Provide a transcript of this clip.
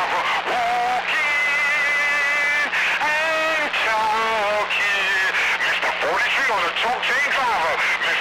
driver, walking and talking. Mr. 43 on the truck train driver,